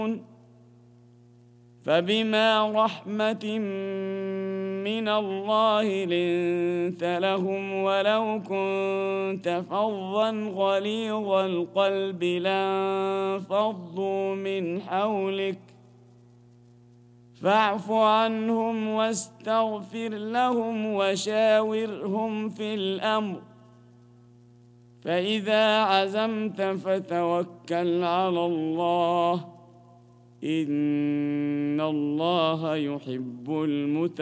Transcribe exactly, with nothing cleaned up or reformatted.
فبما رحمة من الله لنت لهم ولو كنت فظا غليظ القلب لانفضوا من حولك فاعف عنهم واستغفر لهم وشاورهم في الأمر فإذا عزمت فتوكل على الله إن الله يحب المتوكلين.